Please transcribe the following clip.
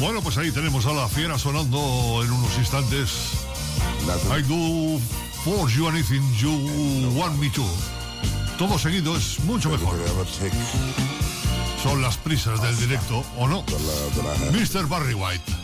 Bueno, pues ahí tenemos a La Fiera sonando en unos instantes. I do for you anything you want me to. Todo seguido es mucho mejor. Son las prisas del directo, ¿o no? Mr. Barry White.